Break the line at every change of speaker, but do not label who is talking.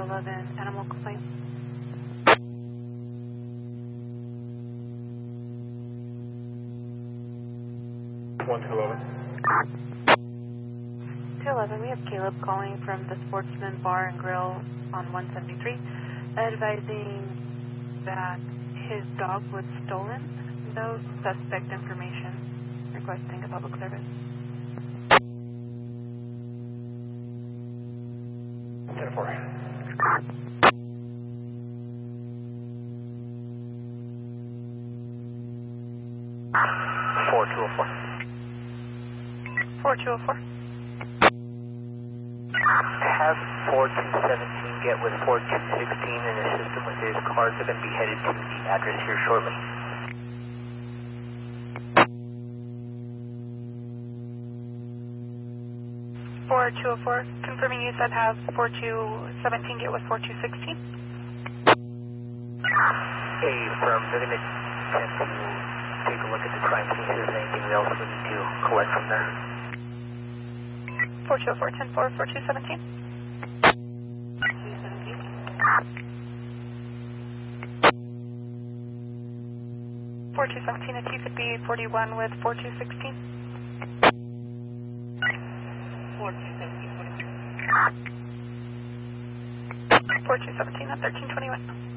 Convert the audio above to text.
4211 animal complaint. 211, we have Caleb calling from the Sportsman Bar and Grill on 173, advising that his dog was stolen. No suspect information. Requesting a public service.
10-4. 4204.
4204.
Have 4217 get with 4216 and assist him with his cars. They're going to be headed to the address here shortly.
4204, confirming you said have 4217 get with 4216.
Hey, firm, they're going to attempt to take a look at the crime scene. If there's anything else we need to collect from there.
4204, 10-4, 4217. 4217, if you could be 41 with 4216. 4217 at 1321.